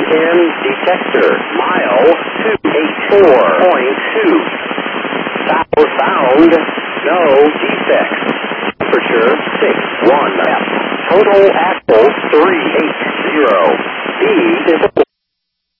in detector. Mile 284.2. Southbound, no defects. Temperature 61 F. Total axle 380. Speed is